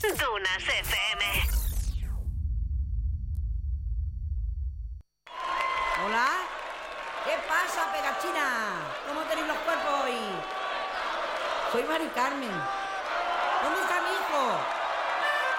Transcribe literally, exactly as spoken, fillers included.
Dunas F M. Hola. ¿Qué pasa, pegachina? ¿Cómo tenéis los cuerpos hoy? Soy Mari Carmen. ¿Dónde está mi hijo?